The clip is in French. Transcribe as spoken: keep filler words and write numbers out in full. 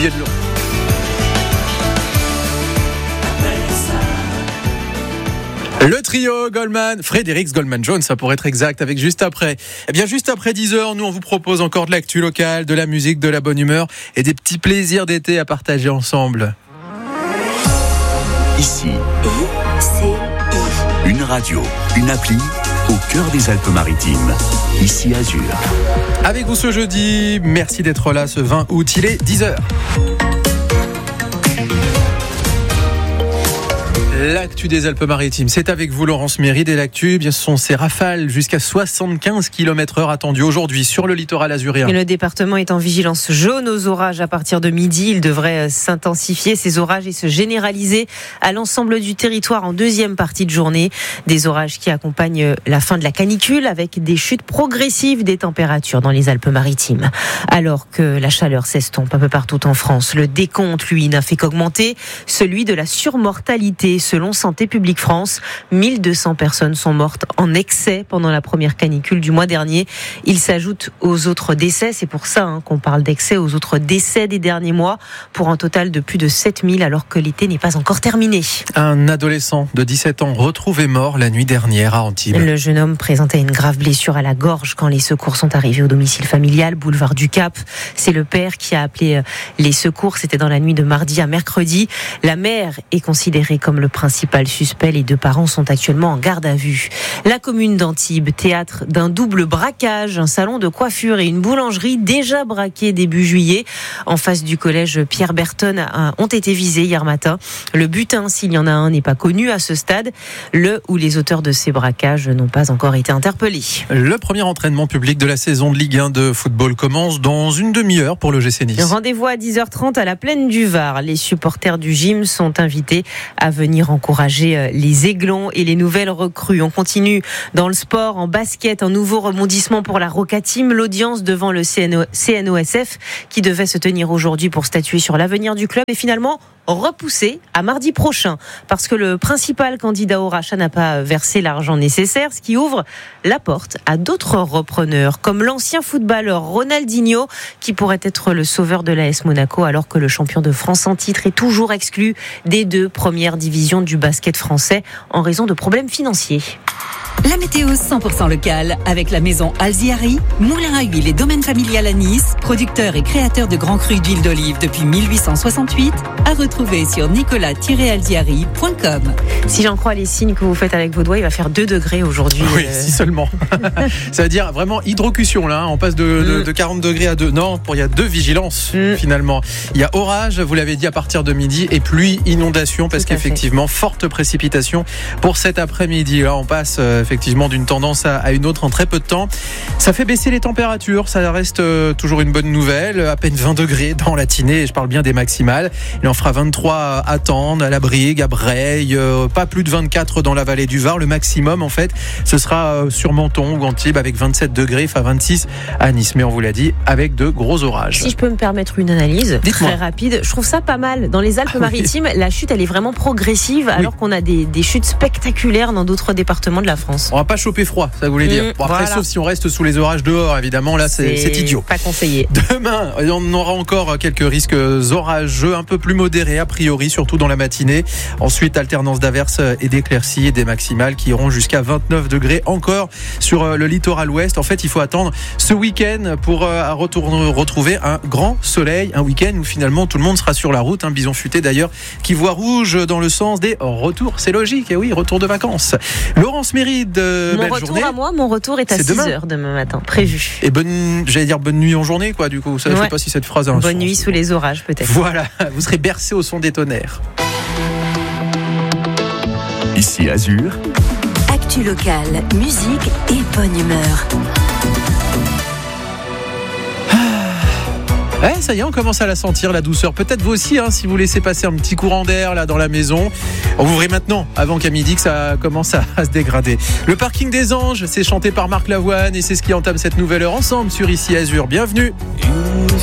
milliers de l'euro. Le trio Goldman, Frédéric Goldman Jones, ça pourrait être exact, avec juste après. Eh bien, juste après dix heures, nous, on vous propose encore de l'actu locale, de la musique, de la bonne humeur et des petits plaisirs d'été à partager ensemble. Ici, une radio, une appli au cœur des Alpes-Maritimes. Ici Azur. Avec vous ce jeudi, merci d'être là ce vingt août, il est dix heures. L'actu des Alpes-Maritimes, c'est avec vous Laurence Méride et l'actu, bien ce sont ces rafales jusqu'à soixante-quinze kilomètres heure attendues aujourd'hui sur le littoral azuréen. Et le département est en vigilance jaune aux orages à partir de midi. Il devrait s'intensifier ces orages et se généraliser à l'ensemble du territoire en deuxième partie de journée. Des orages qui accompagnent la fin de la canicule avec des chutes progressives des températures dans les Alpes-Maritimes. Alors que la chaleur s'estompe un peu partout en France, le décompte, lui, n'a fait qu'augmenter, celui de la surmortalité. Selon Santé publique France, mille deux cents personnes sont mortes en excès pendant la première canicule du mois dernier. Il s'ajoute aux autres décès, c'est pour ça hein, qu'on parle d'excès, aux autres décès des derniers mois, pour un total de plus de sept mille alors que l'été n'est pas encore terminé. Un adolescent de dix-sept ans retrouvé mort la nuit dernière à Antibes. Le jeune homme présentait une grave blessure à la gorge quand les secours sont arrivés au domicile familial, boulevard du Cap. C'est le père qui a appelé les secours, c'était dans la nuit de mardi à mercredi. La mère est considérée comme le principal suspect. Les deux parents sont actuellement en garde à vue. La commune d'Antibes, théâtre d'un double braquage, un salon de coiffure et une boulangerie déjà braqués début juillet en face du collège Pierre Berton ont été visés hier matin. Le butin, s'il y en a un, n'est pas connu à ce stade. Le ou les auteurs de ces braquages n'ont pas encore été interpellés. Le premier entraînement public de la saison de Ligue un de football commence dans une demi-heure pour le G C Nice. Rendez-vous à dix heures trente à la Plaine du Var. Les supporters du gym sont invités à venir encourager les Aiglons et les nouvelles recrues. On continue dans le sport, en basket, un nouveau rebondissement pour la Roca Team. L'audience devant le C N O S F qui devait se tenir aujourd'hui pour statuer sur l'avenir du club est finalement repoussé à mardi prochain parce que le principal candidat au rachat n'a pas versé l'argent nécessaire, ce qui ouvre la porte à d'autres repreneurs comme l'ancien footballeur Ronaldinho qui pourrait être le sauveur de l'A S Monaco alors que le champion de France en titre est toujours exclu des deux premières divisions du basket français en raison de problèmes financiers. La météo cent pour cent locale avec la maison Alziari, moulin à huile et domaine familial à Nice, producteur et créateur de grands crus d'huile d'olive depuis mille huit cent soixante-huit, à retrouver sur nicolas tiret alziari point com. Si j'en crois les signes que vous faites avec vos doigts, il va faire deux degrés aujourd'hui. Oui, euh... si seulement. Ça veut dire vraiment hydrocution là, hein. On passe de, de, de quarante degrés à deux. Non, il y a deux vigilances mm. finalement. Il y a orage, vous l'avez dit, à partir de midi et pluie, inondation parce qu'effectivement, forte précipitation pour cet après-midi. Là, on passe euh, effectivement d'une tendance à, à une autre en très peu de temps. Ça fait baisser les températures, ça reste euh, toujours une bonne nouvelle. À peine vingt degrés dans la Tinée, je parle bien des maximales. Il en fera vingt-trois à Tende, à la Brigue, à Breil, euh, pas plus de vingt-quatre dans la vallée du Var. Le maximum, en fait, ce sera euh, sur Menton ou Antibes avec vingt-sept degrés, enfin vingt-six à Nice. Mais on vous l'a dit, avec de gros orages. Si je peux me permettre une analyse Dites-moi. très rapide, je trouve ça pas mal. Dans les Alpes-Maritimes, ah oui. la chute, elle est vraiment progressive, alors oui. qu'on a des, des chutes spectaculaires dans d'autres départements de la France. On va pas choper froid, ça voulait dire. Bon, après, voilà. Sauf si on reste sous les orages dehors, évidemment, là, c'est, c'est, c'est idiot. Pas conseillé. Demain, on aura encore quelques risques orageux, un peu plus modérés, a priori, surtout dans la matinée. Ensuite, alternance d'averses et d'éclaircies et des maximales qui iront jusqu'à vingt-neuf degrés encore sur le littoral ouest. En fait, il faut attendre ce week-end pour retourner, retrouver un grand soleil, un week-end où finalement tout le monde sera sur la route. Un bison futé d'ailleurs qui voit rouge dans le sens des retours. C'est logique, et oui, retour de vacances. Laurence Méride, mon belle retour journée. à moi, mon retour est à c'est six demain. heures demain matin, prévu. Et bonne, j'allais dire bonne nuit en journée, quoi, du coup. Ça, ouais. Je sais pas si cette phrase a un bonne sens. nuit sous les orages, peut-être. Voilà, vous serez bercé au son des tonnerres. Ici Azur. Actu locale, musique et bonne humeur. Ouais, ça y est, on commence à la sentir, la douceur. Peut-être vous aussi, hein, si vous laissez passer un petit courant d'air là dans la maison. On vous ouvrait maintenant, avant qu'à midi, que ça commence à, à se dégrader. Le parking des anges, c'est chanté par Marc Lavoine et c'est ce qui entame cette nouvelle heure ensemble sur Ici Azur. Bienvenue. Une